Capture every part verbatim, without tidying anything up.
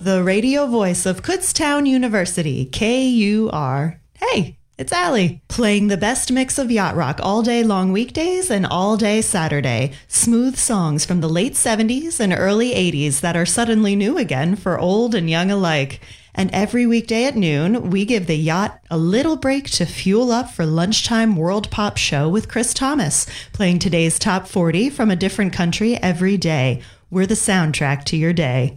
The radio voice of Kutztown University, K U R. Hey, it's Allie, playing the best mix of yacht rock all day long weekdays and all day Saturday. Smooth songs from the late seventies and early eighties that are suddenly new again for old and young alike. And every weekday at noon, we give the yacht a little break to fuel up for lunchtime World Pop Show with Chris Thomas, playing today's top forty from a different country every day. We're the soundtrack to your day.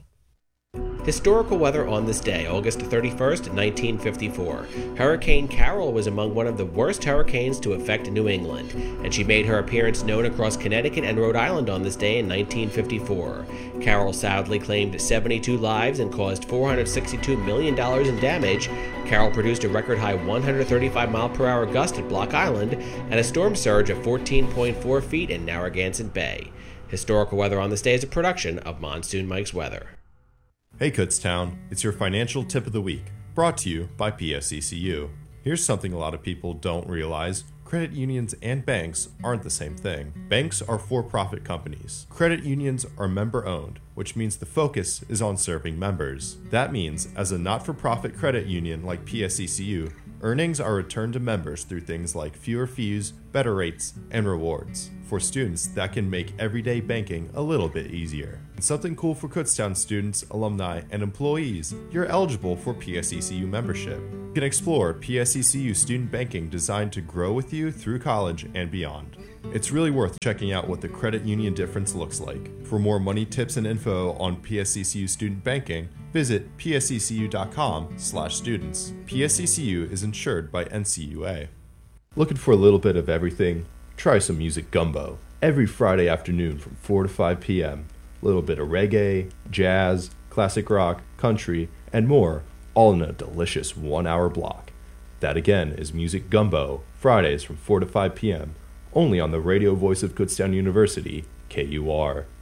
Historical weather on this day, August thirty-first, nineteen fifty-four. Hurricane Carol was among one of the worst hurricanes to affect New England, and she made her appearance known across Connecticut and Rhode Island on this day in nineteen fifty-four. Carol sadly claimed seventy-two lives and caused four hundred sixty-two million dollars in damage. Carol produced a record-high one hundred thirty-five mile per hour gust at Block Island and a storm surge of fourteen point four feet in Narragansett Bay. Historical weather on this day is a production of Monsoon Mike's Weather. Hey Kutztown, it's your financial tip of the week, brought to you by P S E C U. Here's something a lot of people don't realize. Credit unions and banks aren't the same thing. Banks are for-profit companies. Credit unions are member-owned, which means the focus is on serving members. That means, as a not-for-profit credit union like P S E C U, earnings are returned to members through things like fewer fees, better rates, and rewards. For students, that can make everyday banking a little bit easier. And something cool for Kutztown students, alumni, and employees, you're eligible for P S E C U membership. You can explore P S E C U student banking designed to grow with you through college and beyond. It's really worth checking out what the credit union difference looks like. For more money tips and info on P S E C U student banking, visit p s e c u dot com slash students. P S E C U is insured by N C U A. Looking for a little bit of everything? Try some Music Gumbo every Friday afternoon from four to five p.m. A little bit of reggae, jazz, classic rock, country, and more, all in a delicious one-hour block. That again is Music Gumbo, Fridays from four to five p.m., only on the radio voice of Kutztown University, K U R.